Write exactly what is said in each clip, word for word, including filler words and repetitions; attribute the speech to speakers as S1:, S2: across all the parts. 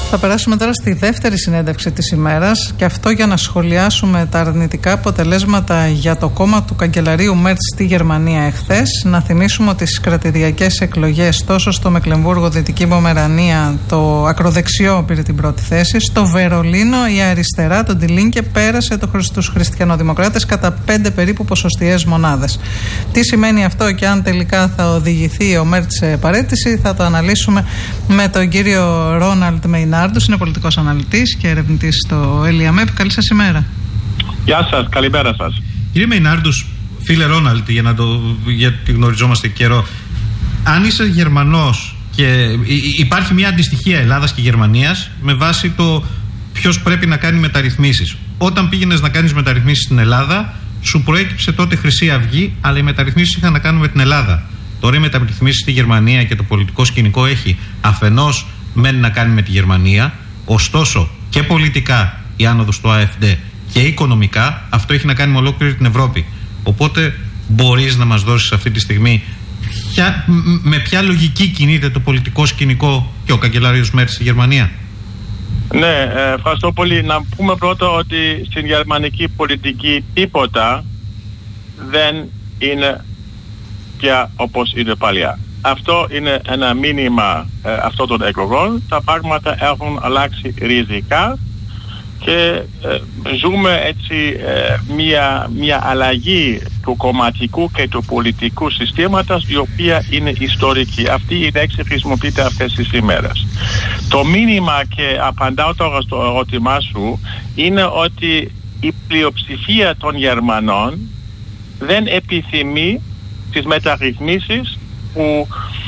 S1: Θα περάσουμε τώρα στη δεύτερη συνέντευξη της ημέρας και αυτό για να σχολιάσουμε τα αρνητικά αποτελέσματα για το κόμμα του καγκελαρίου Μέρτς στη Γερμανία εχθές. Να θυμίσουμε ότι στις κρατηδιακές εκλογές τόσο στο Μεκλεμβούργο, Δυτική Πομερανία, το ακροδεξιό πήρε την πρώτη θέση. Στο Βερολίνο η αριστερά, το Die Linke, πέρασε το, τους χριστιανοδημοκράτες κατά πέντε περίπου ποσοστιαίες μονάδες. Τι σημαίνει αυτό και αν τελικά θα οδηγηθεί ο Μέρτς σε παραίτηση, θα το αναλύσουμε με τον κύριο Ρόναλντ Μεϊνάρντους. Είναι πολιτικός αναλυτής και ερευνητής στο ΕΛΙΑΜΕΠ. Καλή σας ημέρα.
S2: Γεια σας, καλημέρα σας.
S3: Κύριε Μεϊνάρντους, φίλε Ρόναλντ, για να το, γιατί γνωριζόμαστε καιρό, αν είσαι Γερμανός και υπάρχει μια αντιστοιχία Ελλάδας και Γερμανίας με βάση το ποιος πρέπει να κάνει μεταρρυθμίσεις. Όταν πήγαινες να κάνεις μεταρρυθμίσεις στην Ελλάδα, σου προέκυψε τότε Χρυσή Αυγή, αλλά οι μεταρρυθμίσεις είχαν να κάνουν με την Ελλάδα. Τώρα οι μεταρρυθμίσεις στη Γερμανία και το πολιτικό σκηνικό έχει αφενός μένει να κάνει με τη Γερμανία, ωστόσο και πολιτικά η άνοδος του ΑΕΦΔ και οικονομικά αυτό έχει να κάνει με ολόκληρη την Ευρώπη. Οπότε μπορείς να μας δώσεις αυτή τη στιγμή ποια, με ποια λογική κινείται το πολιτικό σκηνικό και ο καγκελάριος Μέρτς στη Γερμανία?
S2: Ναι, ευχαριστώ πολύ. Να πούμε πρώτα ότι στην γερμανική πολιτική τίποτα δεν είναι πια όπως είναι παλιά. Αυτό είναι ένα μήνυμα ε, αυτών των εκλογών. Τα πράγματα έχουν αλλάξει ριζικά και ε, ζούμε έτσι ε, μια, μια αλλαγή του κομματικού και του πολιτικού συστήματος, η οποία είναι ιστορική. Αυτή η λέξη χρησιμοποιείται αυτές τις ημέρες. Το μήνυμα, και απαντάω τώρα στο ερώτημά σου, είναι ότι η πλειοψηφία των Γερμανών δεν επιθυμεί τις μεταρρυθμίσεις που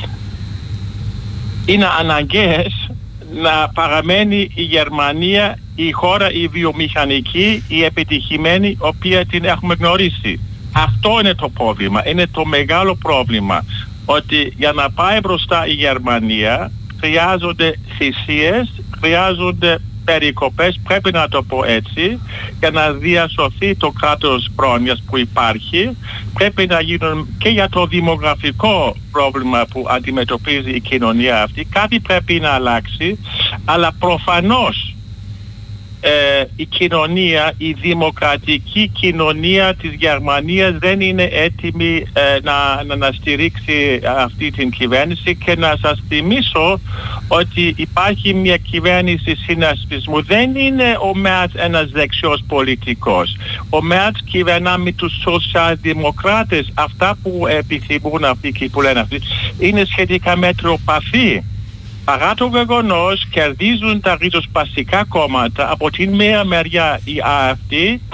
S2: είναι αναγκαίες να παραμένει η Γερμανία η χώρα, η βιομηχανική, η επιτυχημένη, η οποία την έχουμε γνωρίσει. Αυτό είναι το πρόβλημα, είναι το μεγάλο πρόβλημα, ότι για να πάει μπροστά η Γερμανία χρειάζονται θυσίες, χρειάζονται περικοπές, πρέπει να το πω έτσι, για να διασωθεί το κράτος πρόνοιας που υπάρχει. Πρέπει να γίνουν και για το δημογραφικό πρόβλημα που αντιμετωπίζει η κοινωνία αυτή. Κάτι πρέπει να αλλάξει, αλλά προφανώς ε, η κοινωνία, η δημοκρατική κοινωνία της Γερμανίας δεν είναι έτοιμη ε, να, να, να στηρίξει αυτή την κυβέρνηση. Και να σας θυμίσω ότι υπάρχει μια κυβέρνηση συνασπισμού. Δεν είναι ο Μέρτς ένας δεξιός πολιτικός. Ο Μέρτς κυβερνά με τους σοσιαλδημοκράτες. Αυτά που επιθυμούν αυτοί και που λένε αυτοί είναι σχετικά μετριοπαθή. Παρά το γεγονός κερδίζουν τα ριζοσπαστικά κόμματα. Από την μία μεριά η ΑΕΦΔ,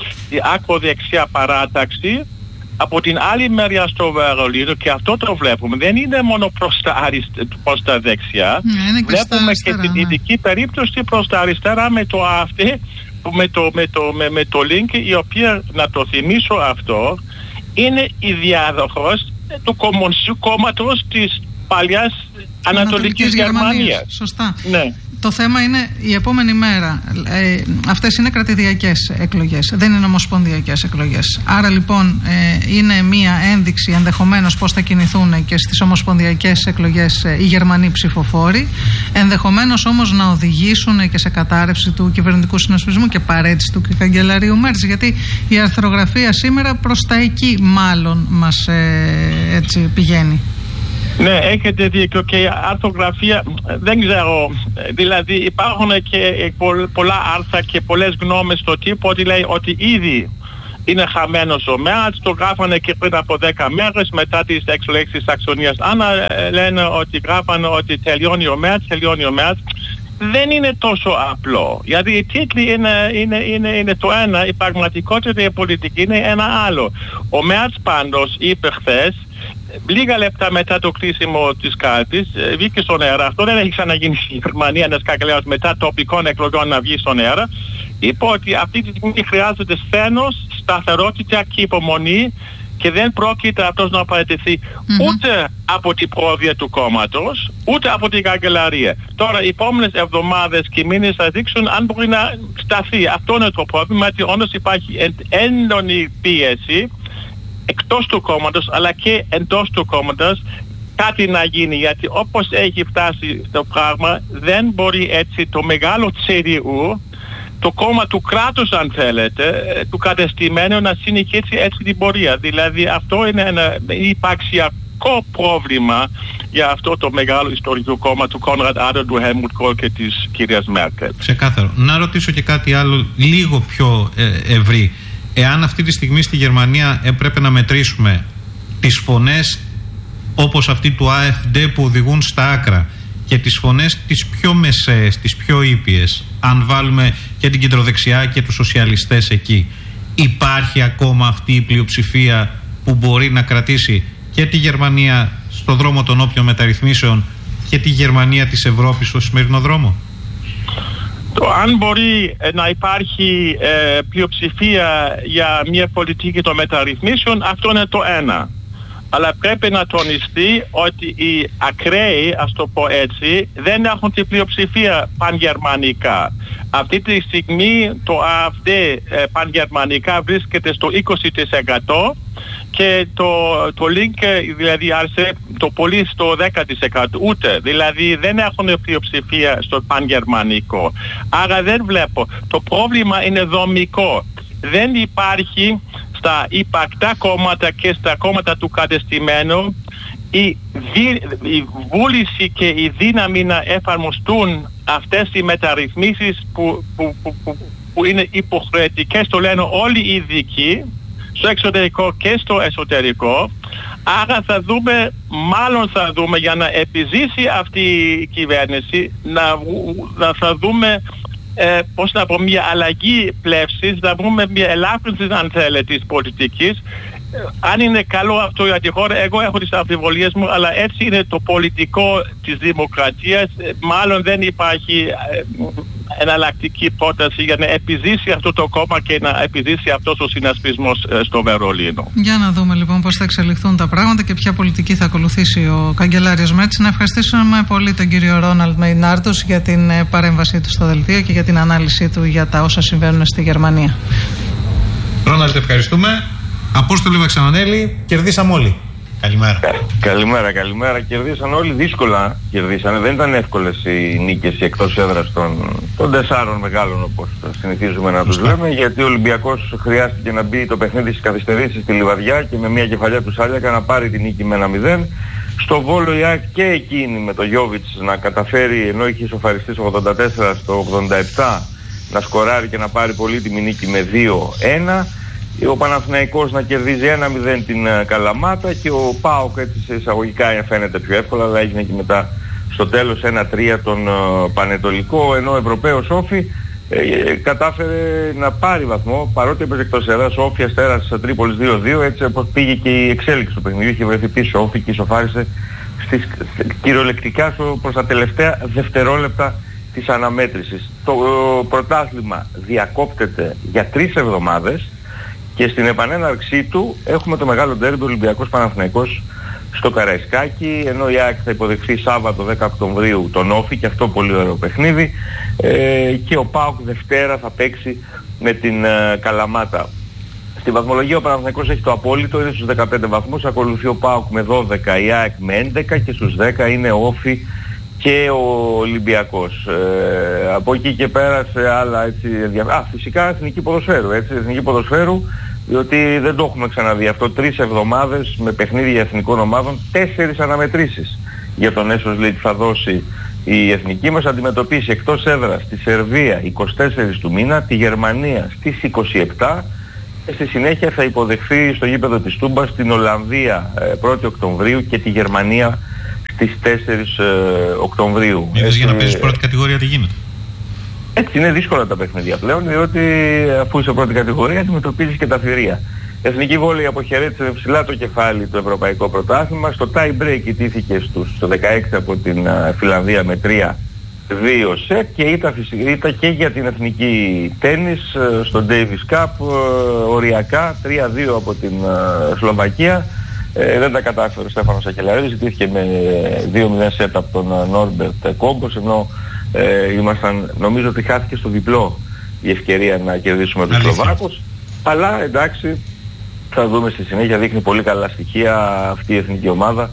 S2: η ακροδεξιά παράταξη, από την άλλη μεριά στο Βερολίνο, και αυτό το βλέπουμε, δεν είναι μόνο προς τα, αριστε, προς τα δεξιά,
S1: ναι,
S2: βλέπουμε
S1: αριστερά,
S2: και την
S1: ναι.
S2: ειδική περίπτωση προς τα αριστερά με το ΑΕΦΔ, με το, με το, με, με το Linke, η οποία, να το θυμίσω αυτό, είναι η διάδοχος του Κομμουνιστικού Κόμματος της παλιάς Ανατολικής Γερμανίας. Γερμανίας.
S1: Σωστά.
S2: Ναι.
S1: Το θέμα είναι η επόμενη μέρα. Ε, αυτές είναι κρατηδιακές εκλογές, δεν είναι ομοσπονδιακές εκλογές. Άρα λοιπόν ε, είναι μία ένδειξη ενδεχομένως πώς θα κινηθούν και στις ομοσπονδιακές εκλογές ε, οι Γερμανοί ψηφοφόροι. Ενδεχομένως όμως να οδηγήσουν και σε κατάρρευση του κυβερνητικού συνασπισμού και παρέτηση του καγκελαρίου Μέρτς. Γιατί η αρθρογραφία σήμερα προς τα εκεί μάλλον μας ε, έτσι πηγαίνει.
S2: Ναι, έχετε δίκιο, και η αρθογραφία δεν ξέρω, δηλαδή υπάρχουν και πολλά άρθρα και πολλές γνώμες στο τύπο ότι λέει ότι ήδη είναι χαμένος ο Μέρτς. Το γράφανε και πριν από δέκα μέρες μετά τις εξελίξεις της Σαξονίας Άννα, λένε ότι γράφανε ότι τελειώνει ο Μέρτς, τελειώνει ο Μέρτς. Δεν είναι τόσο απλό, γιατί οι τίτλοι είναι, είναι, είναι, είναι το ένα, η πραγματικότητα, η πολιτική είναι ένα άλλο. Ο Μέρτς πάντως είπε χθες, λίγα λεπτά μετά το κλείσιμο της κάλπης, βγήκε στον αέρα. Αυτό δεν έχει ξαναγίνει στη Γερμανία, ένας καγκελάριος μετά τοπικών εκλογών να βγει στον αέρα. Είπε ότι αυτή τη στιγμή χρειάζεται σθένος, σταθερότητα και υπομονή, και δεν πρόκειται αυτός να παραιτηθεί mm-hmm. ούτε από την πρόοδια του κόμματος, ούτε από την καγκελαρία. Τώρα οι επόμενες εβδομάδες και μήνες θα δείξουν αν μπορεί να σταθεί. Αυτό είναι το πρόβλημα, ότι όντως υπάρχει έντονη πίεση εκτός του κόμματος αλλά και εντός του κόμματος κάτι να γίνει, γιατί όπως έχει φτάσει το πράγμα δεν μπορεί έτσι το μεγάλο τζέι ντι γιου, το κόμμα του κράτους αν θέλετε, του κατεστημένου, να συνεχίσει έτσι την πορεία. Δηλαδή αυτό είναι ένα υπαρξιακό πρόβλημα για αυτό το μεγάλο ιστορικό κόμμα του Κόνραντ Άδεναουερ, του Χέλμουτ Κόλ και της κυρίας Μέρκελ.
S3: Ξεκάθαρο. Να ρωτήσω και κάτι άλλο λίγο πιο ε, ευρύ. Εάν αυτή τη στιγμή στη Γερμανία έπρεπε να μετρήσουμε τις φωνές όπως αυτή του AfD που οδηγούν στα άκρα και τις φωνές τις πιο μεσαίες, τις πιο ήπιες, αν βάλουμε και την κεντροδεξιά και τους σοσιαλιστές εκεί, υπάρχει ακόμα αυτή η πλειοψηφία που μπορεί να κρατήσει και τη Γερμανία στο δρόμο των όποιων μεταρρυθμίσεων και τη Γερμανία της Ευρώπης στο σημερινό δρόμο?
S2: Το αν μπορεί ε, να υπάρχει ε, πλειοψηφία για μια πολιτική των μεταρρυθμίσεων, αυτό είναι το ένα. Αλλά πρέπει να τονιστεί ότι οι ακραίοι, ας το πω έτσι, δεν έχουν την πλειοψηφία πανγερμανικά. Αυτή τη στιγμή το AfD ε, πανγερμανικά βρίσκεται στο είκοσι τοις εκατό και το, το Link, δηλαδή το πολύ στο δέκα τοις εκατό, ούτε. Δηλαδή δεν έχουν πλειοψηφία στο πανγερμανικό. Άρα δεν βλέπω. Το πρόβλημα είναι δομικό. Δεν υπάρχει στα υπαρκτά κόμματα και στα κόμματα του κατεστημένου η, δι, η βούληση και η δύναμη να εφαρμοστούν αυτές οι μεταρρυθμίσεις που, που, που, που, που είναι υποχρεωτικές, το λένε όλοι οι ειδικοί, στο εξωτερικό και στο εσωτερικό. Άρα θα δούμε, μάλλον θα δούμε, για να επιζήσει αυτή η κυβέρνηση, να, να θα δούμε Ε, πώς να πω, μια αλλαγή πλεύσης, να βρούμε μια ελάφρυνση αν θέλετε της πολιτικής. Ε, αν είναι καλό αυτό για τη χώρα, εγώ έχω τις αμφιβολίες μου, αλλά έτσι είναι το πολιτικό της δημοκρατίας. Ε, μάλλον δεν υπάρχει ε, εναλλακτική πρόταση για να επιζήσει αυτό το κόμμα και να επιζήσει αυτός ο συνασπισμός ε, στο Βερολίνο.
S1: Για να δούμε λοιπόν πώς θα εξελιχθούν τα πράγματα και ποια πολιτική θα ακολουθήσει ο καγκελάριος Μέρτς. Να ευχαριστήσουμε πολύ τον κύριο Ρόναλντ Μεϊνάρντος για την παρέμβασή του στο δελτίο και για την ανάλυση του για τα όσα συμβαίνουν στη Γερμανία.
S3: Ρόναλντ, ευχαριστούμε. Απόστολη Βαξανανέλη, κερδίσαμε όλοι. Καλημέρα.
S4: Κα, καλημέρα, καλημέρα. Κερδίσαν όλοι, δύσκολα κερδίσανε. Δεν ήταν εύκολες οι νίκες, οι εκτός έδρας των, των τεσσάρων μεγάλων, όπως συνηθίζουμε να τους λέμε, γιατί ο Ολυμπιακός χρειάστηκε να μπει το παιχνίδι στις καθυστερήσεις στη Λιβαδιά και με μια κεφαλιά του Σάλιακα να πάρει την νίκη με ένα μηδέν. Στο Βόλο η ΑΕΚ και εκείνη με το Γιόβιτς να καταφέρει, ενώ είχε ισοφαριστεί στο ογδόντα τέσσερα, στο ογδόντα επτά να σκοράρει και να πάρει πολύτιμη νίκη με δύο ένα. Ο Παναθηναϊκός να κερδίζει ένα μηδέν την uh, Καλαμάτα και ο ΠΑΟΚ έτσι σε εισαγωγικά φαίνεται πιο εύκολα, αλλά έγινε και μετά στο τέλος ένα τρία τον uh, Πανετολικό, ενώ ο Ευρωπαίος Όφη ε, ε, κατάφερε να πάρει βαθμό, παρότι έπαιζε εκτός έδρας. Ο Όφη Αστέρας Τρίπολης δύο δύο, έτσι όπως πήγε και η εξέλιξη του παιχνιδιού, είχε βρεθεί πίσω ο Όφη και ισοφάρισε στις, κυριολεκτικά στο, προς τα τελευταία δευτερόλεπτα της αναμέτρησης. Το uh, πρωτάθλημα διακόπτεται για τρεις εβδομάδες. Και στην επανέναρξή του έχουμε το μεγάλο ντέρμπι Ολυμπιακός Παναθηναϊκός στο Καραϊσκάκι, ενώ η ΑΕΚ θα υποδεχθεί Σάββατο δέκα Οκτωβρίου τον Όφη, και αυτό πολύ ωραίο παιχνίδι, ε, και ο ΠΑΟΚ Δευτέρα θα παίξει με την ε, Καλαμάτα. Στη βαθμολογία ο Παναθηναϊκός έχει το απόλυτο, είναι στους δεκαπέντε βαθμούς, ακολουθεί ο ΠΑΟΚ με δώδεκα, η ΑΕΚ με έντεκα και στους δέκα είναι ο Όφη και ο Ολυμπιακός. Ε, από εκεί και πέρα σε άλλα έτσι, α, φυσικά εθνική ποδοσφαίρου, έτσι, εθνική ποδοσφαίρου, διότι δεν το έχουμε ξαναδεί αυτό, τρεις εβδομάδες με παιχνίδια για εθνικών ομάδων, τέσσερις αναμετρήσεις για τον Nations League θα δώσει η εθνική μας. Αντιμετωπίσει εκτός έδρας τη Σερβία είκοσι τέσσερα του μήνα, τη Γερμανία στις είκοσι επτά και στη συνέχεια θα υποδεχθεί στο γήπεδο της Τούμπας την Ολλανδία πρώτη Οκτωβρίου και τη Γερμανία στις τέσσερις Οκτωβρίου.
S3: Είδες για να παίζεις πρώτη κατηγορία τι γίνεται?
S4: Έτσι είναι δύσκολα τα παιχνίδια πλέον, διότι αφού είσαι πρώτη κατηγορία αντιμετωπίζεις και τα θηρία. Εθνική Βόλεϊ αποχαιρέτησε ψηλά το κεφάλι το Ευρωπαϊκό Πρωτάθλημα. Στο tie break ιτήθηκε στους στο δεκαέξι από την uh, Φιλανδία με τρία δύο σετ και ήταν, ήταν και για την εθνική τένις uh, στο Davis Cup uh, οριακά τρία δύο από την uh, Σλοβακία. Ε, δεν τα κατάφερε ο Στέφανος Ακελαρίδης, ιτήθηκε με δύο μηδέν σετ από τον Νόρμπερτ Κόγκος, ενώ ε, ήμασταν, νομίζω ότι χάθηκε στο διπλό η ευκαιρία να κερδίσουμε τους Σλοβάκους. Αλλά εντάξει, θα δούμε στη συνέχεια, δείχνει πολύ καλά στοιχεία αυτή η εθνική ομάδα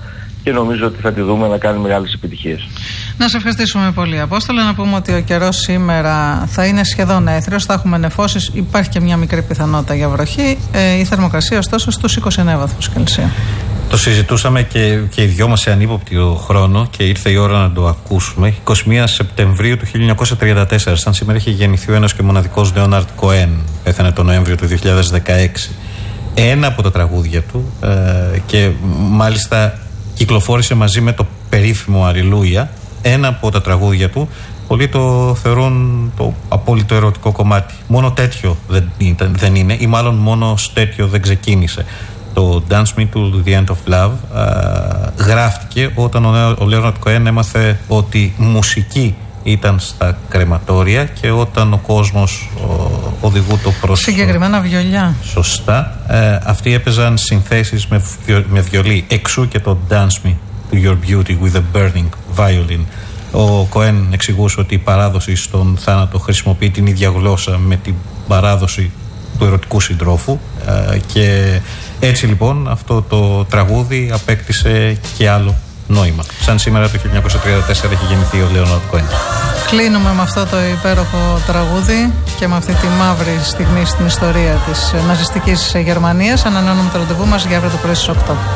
S4: και νομίζω ότι θα τη δούμε να κάνει μεγάλες επιτυχίες.
S1: Να σε ευχαριστήσουμε πολύ, Απόστολε. Να πούμε ότι ο καιρός σήμερα θα είναι σχεδόν έθριος, θα έχουμε νεφώσεις, υπάρχει και μια μικρή πιθανότητα για βροχή. Ε, η θερμοκρασία ωστόσο στους είκοσι εννέα βαθμούς Κελσίου.
S3: Το συζητούσαμε και, και οι δυο μας σε ανύποπτο χρόνο και ήρθε η ώρα να το ακούσουμε. εικοστή πρώτη Σεπτεμβρίου του χίλια εννιακόσια τριάντα τέσσερα, σαν σήμερα, είχε γεννηθεί ο ένας και μοναδικός Λέοναρντ Κοέν. Πέθανε τον Νοέμβριο του δύο χιλιάδες δεκαέξι. Ένα από τα τραγούδια του ε, και μάλιστα κυκλοφόρησε μαζί με το περίφημο Αλληλούια. Ένα από τα τραγούδια του, πολλοί το θεωρούν το απόλυτο ερωτικό κομμάτι. Μόνο τέτοιο δεν, ήταν, δεν είναι, ή μάλλον μόνο τέτοιο δεν ξεκίνησε. Το Dance Me to the End of Love α, γράφτηκε όταν ο, ο Λέοναρντ Κοέν έμαθε ότι μουσική ήταν στα κρεματόρια και όταν ο κόσμος ο, οδηγού το προς...
S1: Συγκεκριμένα βιολιά.
S3: Σωστά. Ε, αυτοί έπαιζαν συνθέσεις με, βιο, με βιολί. Εξού και το Dance Me to Your Beauty with a Burning Violin. Ο Κοέν εξηγούσε ότι η παράδοση στον θάνατο χρησιμοποιεί την ίδια γλώσσα με την παράδοση του ερωτικού συντρόφου ε, και έτσι λοιπόν αυτό το τραγούδι απέκτησε και άλλο νόημα. Σαν σήμερα το χίλια εννιακόσια τριάντα τέσσερα έχει γεννηθεί ο Λέοναρντ Κοέν.
S1: Κλείνουμε με αυτό το υπέροχο τραγούδι και με αυτή τη μαύρη στιγμή στην ιστορία της ναζιστικής Γερμανίας. Ανανεώνουμε το ραντεβού μας για αύριο το πρωί στις οκτώ.